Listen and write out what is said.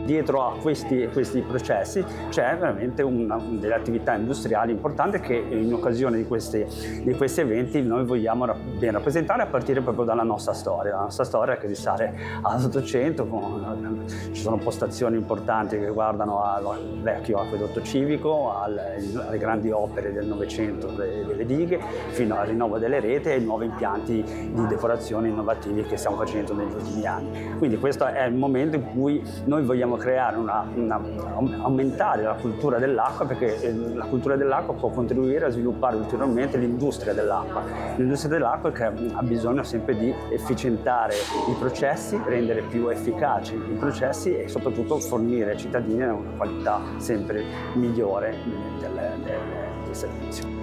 Dietro a questi processi c'è veramente delle attività industriali importanti che in occasione di questi eventi noi vogliamo ben rappresentare, a partire proprio dalla nostra storia che risale all'Ottocento. Ci sono postazioni importanti che guardano al vecchio acquedotto civico, alle grandi opere del Novecento delle dighe, fino al rinnovo delle reti e ai nuovi impianti di depurazione innovativi che stiamo facendo negli ultimi anni. Quindi questo è il momento in cui noi vogliamo creare aumentare la cultura dell'acqua, perché la cultura dell'acqua può contribuire a sviluppare ulteriormente l'industria dell'acqua. L'industria dell'acqua che ha bisogno sempre di efficientare i processi, rendere più efficaci i processi e soprattutto fornire ai cittadini una qualità sempre migliore del servizio.